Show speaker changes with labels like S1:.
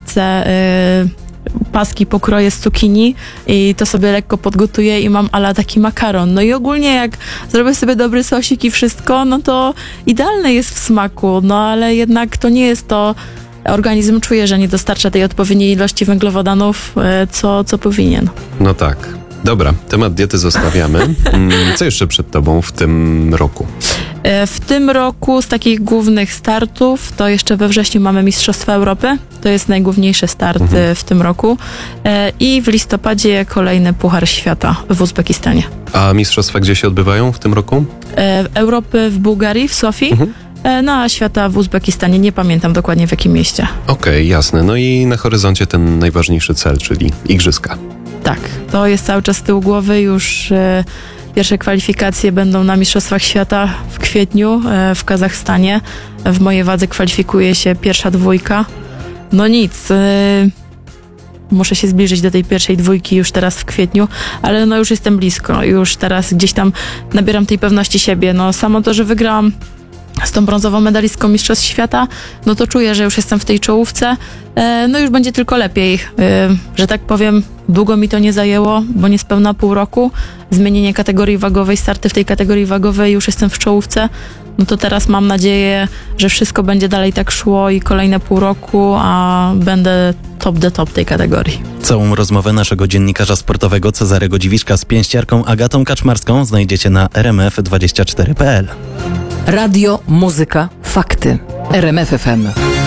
S1: matce paski pokroję z cukinii i to sobie lekko podgotuję i mam ala taki makaron. No i ogólnie jak zrobię sobie dobry sosik i wszystko, no to idealne jest w smaku, no ale jednak to nie jest to, organizm czuje, że nie dostarcza tej odpowiedniej ilości węglowodanów, co powinien.
S2: No tak. Dobra, temat diety zostawiamy. Co jeszcze przed tobą w tym roku?
S1: W tym roku z takich głównych startów to jeszcze we wrześniu mamy Mistrzostwa Europy. To jest najgłówniejszy start w tym roku. I w listopadzie kolejny Puchar Świata w Uzbekistanie.
S2: A mistrzostwa gdzie się odbywają w tym roku?
S1: Europy w Bułgarii, w Sofii. No a świata w Uzbekistanie, nie pamiętam dokładnie w jakim mieście.
S2: Okej, jasne. No i na horyzoncie ten najważniejszy cel, czyli igrzyska.
S1: Tak, to jest cały czas z tyłu głowy. Już pierwsze kwalifikacje będą na Mistrzostwach Świata w kwietniu w Kazachstanie. W mojej wadze kwalifikuje się pierwsza dwójka. No nic, muszę się zbliżyć do tej pierwszej dwójki już teraz w kwietniu, ale no już jestem blisko. Już teraz gdzieś tam nabieram tej pewności siebie. No samo to, że wygrałam z tą brązową medalistką Mistrzostw Świata, no to czuję, że już jestem w tej czołówce, no już będzie tylko lepiej, że tak powiem, długo mi to nie zajęło, bo niespełna pół roku, zmienienie kategorii wagowej, starty w tej kategorii wagowej, już jestem w czołówce, no to teraz mam nadzieję, że wszystko będzie dalej tak szło i kolejne pół roku, a będę top tej kategorii.
S3: Całą rozmowę naszego dziennikarza sportowego Cezarego Dziwiszka z pięściarką Agatą Kaczmarską znajdziecie na rmf24.pl.
S4: Radio, muzyka, fakty. RMF FM.